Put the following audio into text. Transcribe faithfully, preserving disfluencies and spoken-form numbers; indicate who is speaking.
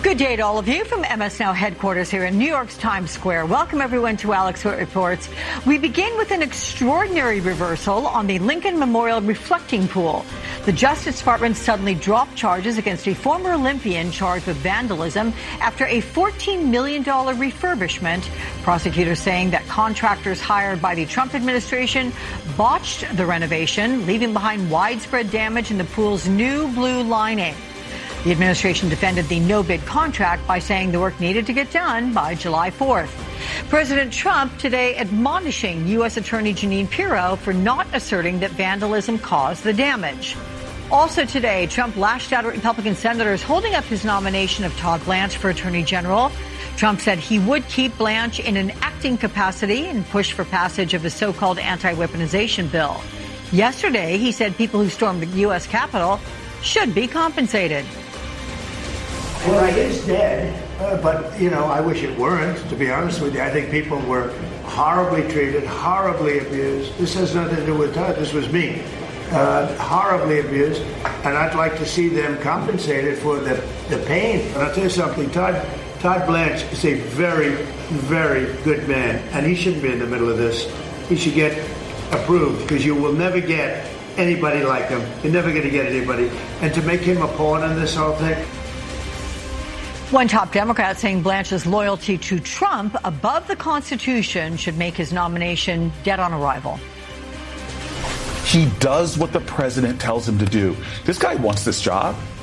Speaker 1: Good day to all of you from M S Now headquarters here in New York's Times Square. Welcome everyone to Alex Reports. We begin with an extraordinary reversal on the Lincoln Memorial reflecting pool. The Justice Department suddenly dropped charges against a former Olympian charged with vandalism after a fourteen million dollars refurbishment. Prosecutors saying that contractors hired by the Trump administration botched the renovation, leaving behind widespread damage in the pool's new blue lining. The administration defended the no-bid contract by saying the work needed to get done by July fourth. President Trump today admonishing U S Attorney Jeanine Pirro for not asserting that vandalism caused the damage. Also today, Trump lashed out at Republican senators holding up his nomination of Todd Blanche for Attorney General. Trump said he would keep Blanche in an acting capacity and push for passage of his so-called anti-weaponization bill. Yesterday, he said people who stormed the U S Capitol should be compensated.
Speaker 2: Well, it is dead, uh, but, you know, I wish it weren't, to be honest with you. I think people were horribly treated, horribly abused. This has nothing to do with Todd. This was me. Uh, horribly abused, and I'd like to see them compensated for the, the pain. And I'll tell you something, Todd, Todd Blanche is a very, very good man, and he shouldn't be in the middle of this. He should get approved, because you will never get anybody like him. You're never going to get anybody. And to make him a pawn in this whole thing.
Speaker 1: One top Democrat saying Blanche's loyalty to Trump above the Constitution should make his nomination dead on arrival.
Speaker 3: He does what the president tells him to do. This guy wants this job.